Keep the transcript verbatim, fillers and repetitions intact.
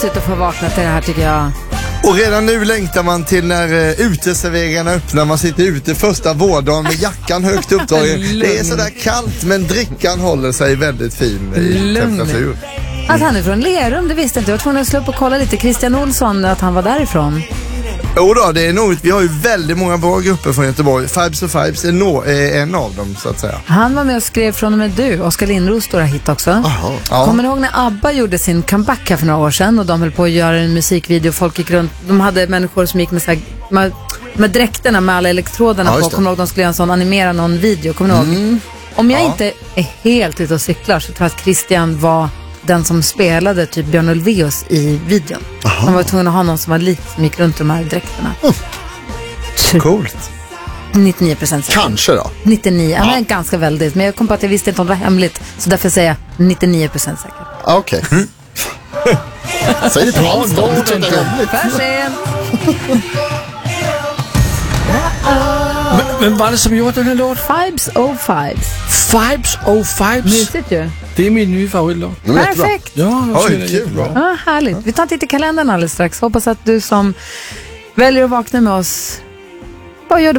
mysigt att få vakna till det här, tycker jag. Och redan nu längtar man till när uh, uteserveringarna öppnar. Man sitter ute första vårdagen med jackan högt upptagen. Det är sådär kallt, men drickan håller sig väldigt fin i temperatur. Att han är från Lerum, det visste inte jag. Jag var tvungen att slå upp och kolla lite. Christian Olsson, att han var därifrån. Jo då, det är nog, vi har ju väldigt många bra grupper från Göteborg. Fibes och Fibes är, no, är en av dem, så att säga. Han var med och skrev Från och med du. Oskar Lindros stora hit också. Aha, ja. Kommer ni ihåg när ABBA gjorde sin comeback här för några år sedan? Och de höll på att göra en musikvideo. Folk gick runt. De hade människor som gick med så här, med, med dräkterna med alla elektroderna ja, på. Kommer ni ihåg, de skulle göra en sån, animera någon video. Kommer ni ihåg? Mm. Om jag ja. inte är helt ute och cyklar så tror jag att Christian var den som spelade typ Björn Ulvaeus i videon. Aha. Man var tvungen att ha någon som var lite som gick runt de här dräkterna. Mm. Coolt. nittionio procent säkert. Kanske då. nittionio, ja. Men ganska väldigt. Men jag kom på att jag visste inte om det var hemligt. Så därför säger jag nittionio procent säkert. Okej. Okay. Mm. Säg det till hans då. För sent. Men, men vad är det som gjorde den här låt? Fibes oh Fibes. Fibes oh Fibes. Mysigt ju. Det är min nya favoritlåt. Perfekt. Ja, jag Oj, tycker det är kul. jättebra. Ja, härligt. Vi tar en titt i kalendern alldeles strax. Hoppas att du som väljer att vakna med oss, vad gör du?